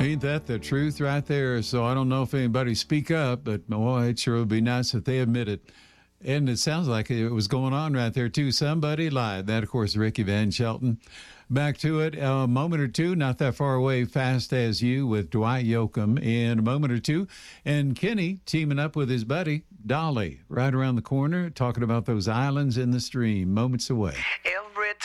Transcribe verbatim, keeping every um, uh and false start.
Ain't that the truth right there? So I don't know if anybody speak up, but boy, it sure would be nice if they admit it. And it sounds like it was going on right there, too. Somebody lied. That, of course, Ricky Van Shelton. Back to it, a moment or two, not that far away, Fast as You with Dwight Yoakam in a moment or two. And Kenny teaming up with his buddy, Dolly, right around the corner, talking about those islands in the stream, moments away.